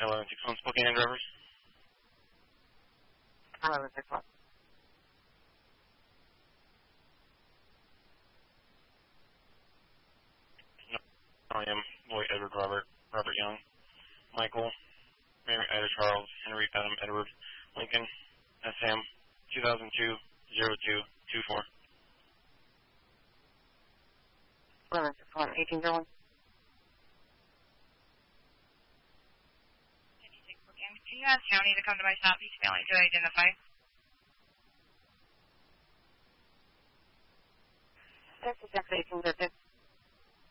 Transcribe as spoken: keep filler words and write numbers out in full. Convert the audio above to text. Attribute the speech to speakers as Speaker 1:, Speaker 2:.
Speaker 1: eleven six one Spokane drivers.
Speaker 2: eleven six one.
Speaker 1: No, I am Lloyd Edward Robert, Robert Young, Michael, Mary Ida Charles, Henry Adam Edward, Lincoln, S M, two thousand two, zero two two four.
Speaker 2: eleven six one, eighteen zero one.
Speaker 3: Can you ask County to come to my Southeast family to identify?
Speaker 2: This is eighteen zero two.